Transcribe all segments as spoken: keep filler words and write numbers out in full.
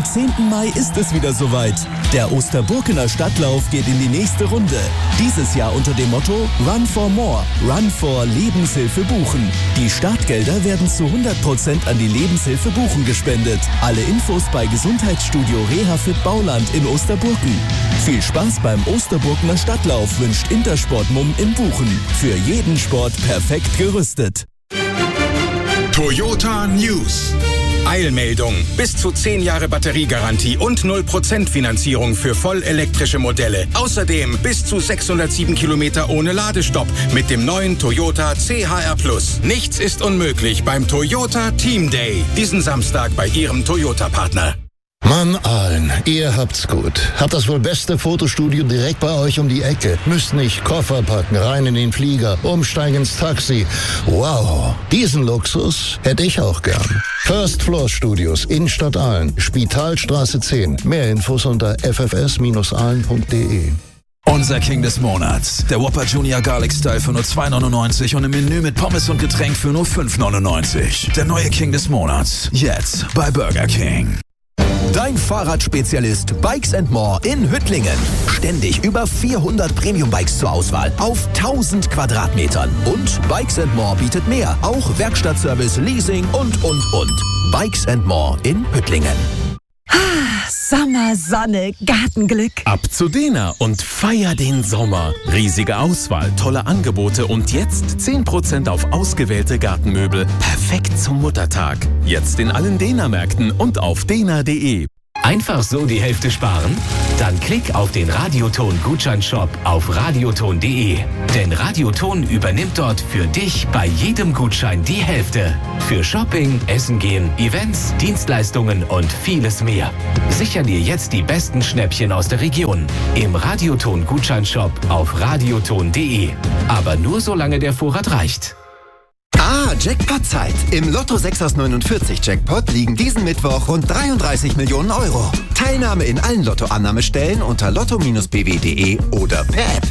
zehnten Mai ist es wieder soweit. Der Osterburkener Stadtlauf geht in die nächste Runde. Dieses Jahr unter dem Motto Run for More, Run for Lebenshilfe Buchen. Die Startgelder werden zu hundert Prozent an die Lebenshilfe Buchen gespendet. Alle Infos bei Gesundheitsstudio Rehafit Bauland in Osterburken. Viel Spaß beim Osterburkener Stadtlauf wünscht Intersport Mumm in Buchen. Für jeden Sport perfekt gerüstet. Toyota News. Eilmeldung. Bis zu zehn Jahre Batteriegarantie und null Prozent Finanzierung für vollelektrische Modelle. Außerdem bis zu sechshundertsieben Kilometer ohne Ladestopp mit dem neuen Toyota C H R Plus. Nichts ist unmöglich beim Toyota Team Day. Diesen Samstag bei Ihrem Toyota-Partner. Mann, Aalen, ihr habt's gut. Habt das wohl beste Fotostudio direkt bei euch um die Ecke. Müsst nicht Koffer packen, rein in den Flieger, umsteigen ins Taxi. Wow, diesen Luxus hätte ich auch gern. First Floor Studios, Innenstadt Aalen, Spitalstraße zehn. Mehr Infos unter f f s Bindestrich aalen punkt d e. Unser King des Monats. Der Whopper Junior Garlic Style für nur zwei neunundneunzig und im Menü mit Pommes und Getränk für nur fünf neunundneunzig. Der neue King des Monats. Jetzt bei Burger King. Dein Fahrradspezialist Bikes and More in Hüttlingen. Ständig über vierhundert Premium-Bikes zur Auswahl auf tausend Quadratmetern. Und Bikes and More bietet mehr. Auch Werkstattservice, Leasing und, und, und. Bikes and More in Hüttlingen. Sommer, Sonne, Gartenglück. Ab zu Dena und feier den Sommer. Riesige Auswahl, tolle Angebote und jetzt zehn Prozent auf ausgewählte Gartenmöbel. Perfekt zum Muttertag. Jetzt in allen Dena-Märkten und auf dena punkt de. Einfach so die Hälfte sparen? Dann klick auf den Radioton-Gutscheinshop auf radioton punkt de. Denn Radioton übernimmt dort für dich bei jedem Gutschein die Hälfte. Für Shopping, Essen gehen, Events, Dienstleistungen und vieles mehr. Sicher dir jetzt die besten Schnäppchen aus der Region. Im Radioton-Gutscheinshop auf radioton punkt de. Aber nur solange der Vorrat reicht. Ah, Jackpot-Zeit. Im Lotto sechs aus neunundvierzig Jackpot liegen diesen Mittwoch rund dreiunddreißig Millionen Euro. Teilnahme in allen Lottoannahmestellen unter lotto Bindestrich b w punkt de oder per App.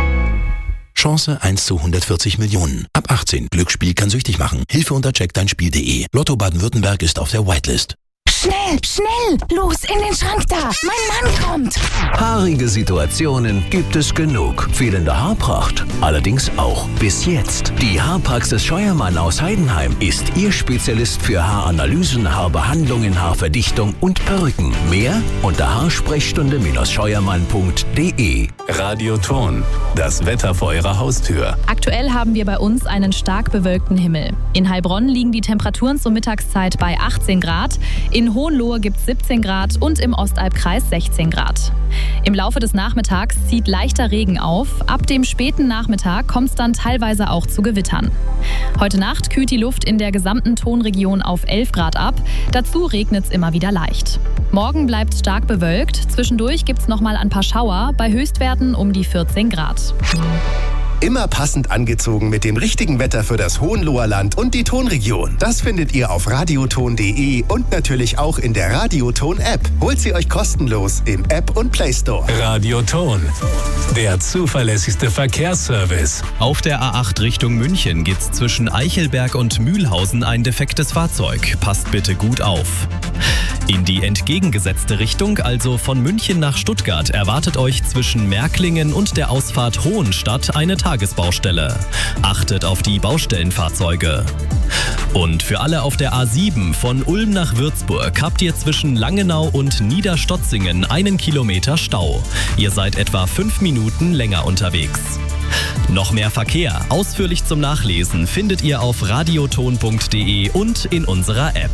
Chance eins zu hundertvierzig Millionen. Ab achtzehn. Glücksspiel kann süchtig machen. Hilfe unter check dein spiel punkt de. Lotto Baden-Württemberg ist auf der Whitelist. Schnell, schnell, los in den Schrank da. Mein Mann kommt. Haarige Situationen gibt es genug. Fehlende Haarpracht allerdings auch. Bis jetzt. Die Haarpraxis Scheuermann aus Heidenheim ist Ihr Spezialist für Haaranalysen, Haarbehandlungen, Haarverdichtung und Perücken. Mehr unter haarsprechstunde Bindestrich scheuermann punkt de. Radioton. Das Wetter vor Ihrer Haustür. Aktuell haben wir bei uns einen stark bewölkten Himmel. In Heilbronn liegen die Temperaturen zur Mittagszeit bei achtzehn Grad. In Hohenlohe gibt es siebzehn Grad und im Ostalbkreis sechzehn Grad. Im Laufe des Nachmittags zieht leichter Regen auf. Ab dem späten Nachmittag kommt es dann teilweise auch zu Gewittern. Heute Nacht kühlt die Luft in der gesamten Tonregion auf elf Grad ab. Dazu regnet es immer wieder leicht. Morgen bleibt es stark bewölkt. Zwischendurch gibt es nochmal ein paar Schauer, bei Höchstwerten um die vierzehn Grad. Immer passend angezogen mit dem richtigen Wetter für das Hohenloher Land und die Tonregion. Das findet ihr auf radioton punkt de und natürlich auch in der Radioton-App. Holt sie euch kostenlos im App und Play Store. Radioton. Der zuverlässigste Verkehrsservice. Auf der A acht Richtung München gibt's zwischen Eichelberg und Mühlhausen ein defektes Fahrzeug. Passt bitte gut auf. In die entgegengesetzte Richtung, also von München nach Stuttgart, erwartet euch zwischen Märklingen und der Ausfahrt Hohenstadt eine Tagesbaustelle. Achtet auf die Baustellenfahrzeuge. Und für alle auf der A sieben von Ulm nach Würzburg habt ihr zwischen Langenau und Niederstotzingen einen Kilometer Stau. Ihr seid etwa fünf Minuten länger unterwegs. Noch mehr Verkehr, ausführlich zum Nachlesen, findet ihr auf radioton punkt de und in unserer App.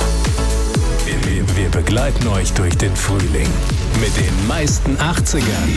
Wir begleiten euch durch den Frühling mit den meisten achtzigern.